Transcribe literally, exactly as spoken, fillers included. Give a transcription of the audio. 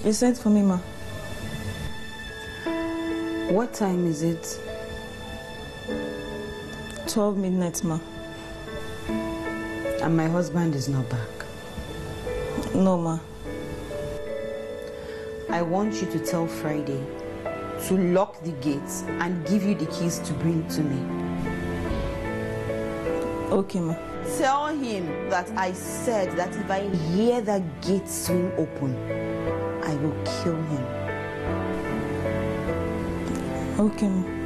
You sent for me, ma. What time is it? twelve midnight, ma. And my husband is not back? No, ma. I want you to tell Friday to lock the gates and give you the keys to bring to me. Okay, ma. Tell him that I said that if I hear that gate swing open, I will kill him. Okay, ma.